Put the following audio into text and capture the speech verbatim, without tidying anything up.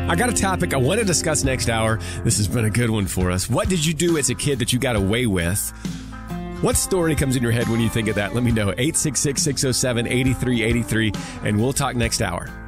I got a topic I want to discuss next hour. This has been a good one for us. What did you do as a kid that you got away with? What story comes in your head when you think of that? Let me know. eight six six, six oh seven, eight three eight three, and we'll talk next hour.